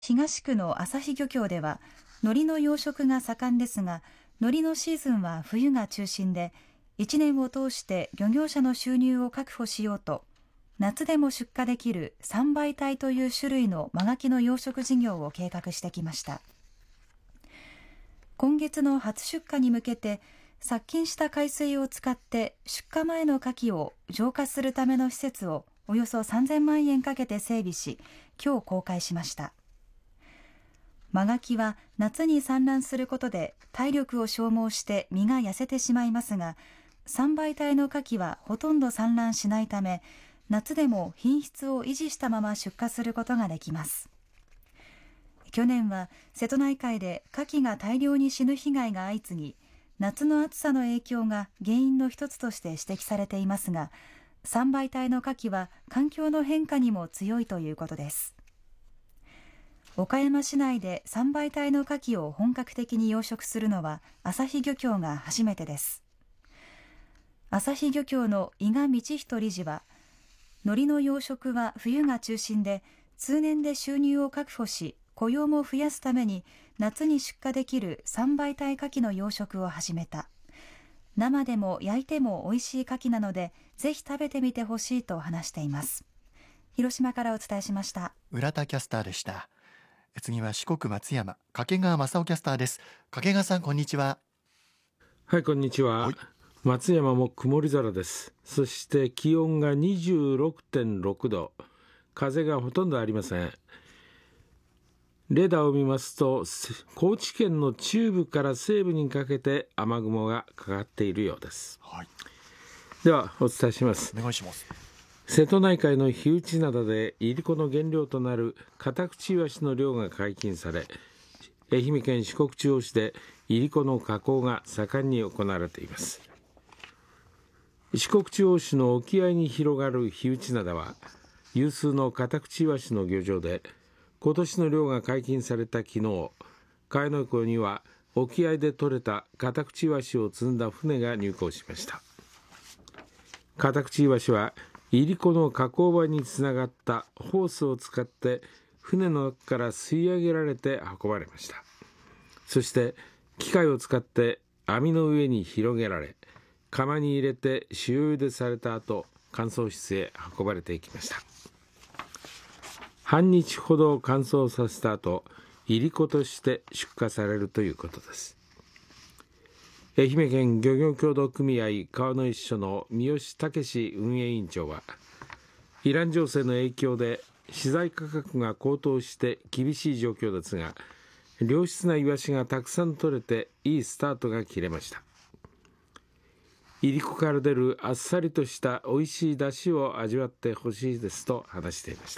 東区の旭漁協では海苔の養殖が盛んですが、海苔のシーズンは冬が中心で、1年を通して漁業者の収入を確保しようと、夏でも出荷できる三倍体という種類の真牡蠣の養殖事業を計画してきました。今月の初出荷に向けて、殺菌した海水を使って出荷前の牡蠣を浄化するための施設をおよそ3000万円かけて整備し、今日公開しました。真牡蠣は夏に産卵することで体力を消耗して身が痩せてしまいますが、三倍体の牡蠣はほとんど産卵しないため、夏でも品質を維持したまま出荷することができます。去年は瀬戸内海で牡蠣が大量に死ぬ被害が相次ぎ、夏の暑さの影響が原因の一つとして指摘されていますが、三倍体の牡蠣は環境の変化にも強いということです。岡山市内で三倍体の牡蠣を本格的に養殖するのは旭漁協が初めてです。旭漁協の伊賀道人理事は、海苔の養殖は冬が中心で、通年で収入を確保し雇用も増やすために夏に出荷できる三倍体牡蠣の養殖を始めた。生でも焼いても美味しい牡蠣なので、ぜひ食べてみてほしいと話しています。広島からお伝えしました。 浦田キャスターでした。次は四国松山、掛川正夫キャスターです。掛川さん、こんにちは。 はい、こんにちは。松山も曇り空です。そして気温が 26.6 度、風がほとんどありません。レーダーを見ますと、高知県の中部から西部にかけて雨雲がかかっているようです。ではお伝えします。 お願いします。 瀬戸内海の火打ち灘でいりこの原料となるカタクチイワシの漁が解禁され、愛媛県四国中央市でいりこの加工が盛んに行われています。四国中央市の沖合に広がる火打ち灘は有数のカタクチイワシの漁場で、今年の漁が解禁された昨日、茅野港には沖合で採れたカタクチイワシを積んだ船が入港しました。カタクチイワシはいりこの加工場につながったホースを使って船の中から吸い上げられて運ばれました。そして機械を使って網の上に広げられ、釜に入れて塩茹でされた後、乾燥室へ運ばれていきました。半日ほど乾燥させた後、いりことして出荷されるということです。愛媛県漁業協同組合川の一所の三好武運営委員長は、イラン情勢の影響で資材価格が高騰して厳しい状況ですが、良質なイワシがたくさん取れていいスタートが切れました。いりこから出るあっさりとした美味しい出汁を味わってほしいですと話していました。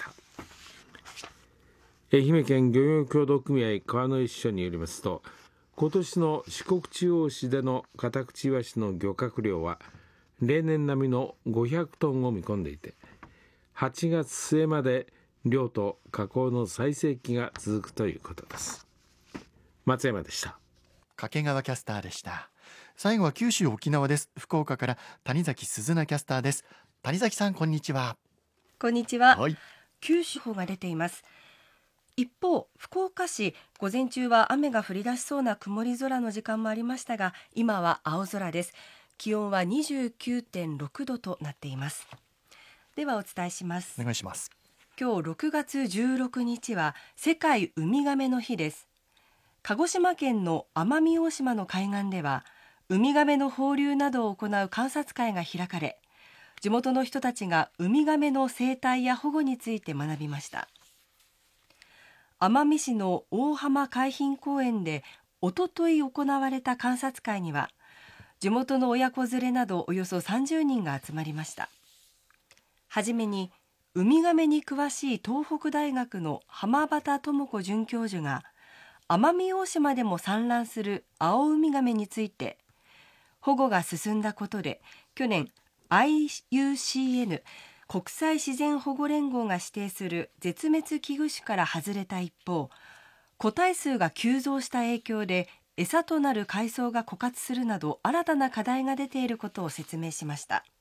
愛媛県漁業協同組合川の一所によりますと、今年の四国中央市でのカタクチイワシの漁獲量は例年並みの500トンを見込んでいて、8月末まで漁と加工の最盛期が続くということです。松山でした。 掛川キャスターでした。最後は九州沖縄です。福岡から谷崎鈴菜キャスターです。谷崎さん、こんにちは。 こんにちは。九州報が出ています。一方、福岡市、午前中は雨が降り出しそうな曇り空の時間もありましたが、今は青空です。気温は 29.6 度となっています。ではお伝えします。 お願いします。 今日6月16日は世界ウミガメの日です。鹿児島県の奄美大島の海岸では、ウミガメの放流などを行う観察会が開かれ、地元の人たちがウミガメの生態や保護について学びました。奄美市の大浜海浜公園でおととい行われた観察会には、地元の親子連れなどおよそ30人が集まりました。はじめに、ウミガメに詳しい東北大学の浜端智子准教授が、奄美大島でも産卵するアオウミガメについて、保護が進んだことで去年 IUCN 国際自然保護連合が指定する絶滅危惧種から外れた一方、個体数が急増した影響で餌となる海藻が枯渇するなど新たな課題が出ていることを説明しました。